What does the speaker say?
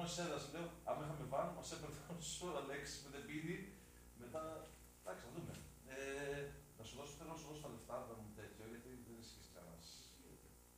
ένας έδρας, λέω, άμα είχαμε βάν, μας έπαιρνε ο Αλέξης με την πίνη, μετά